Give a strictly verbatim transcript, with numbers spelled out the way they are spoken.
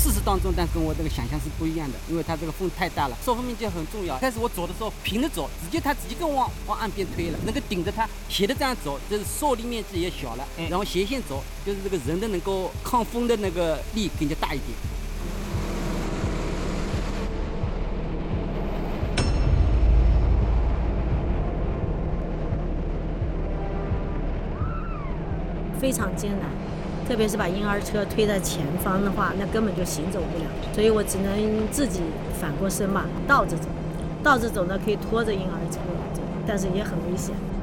事实当中，但跟我这个想象是不一样的，因为它这个风太大了，受风面积很重要。开始我走的时候平着走，直接它直接跟我往往岸边推了，能够顶着它斜的这样走，就是受力面积也小了，然后斜线走，就是这个人的能够抗风的那个力更加大一点。 非常艰难，特别是把婴儿车推在前方的话，那根本就行走不了，所以我只能自己反过身嘛，倒着走。倒着走呢，可以拖着婴儿车走，但是也很危险。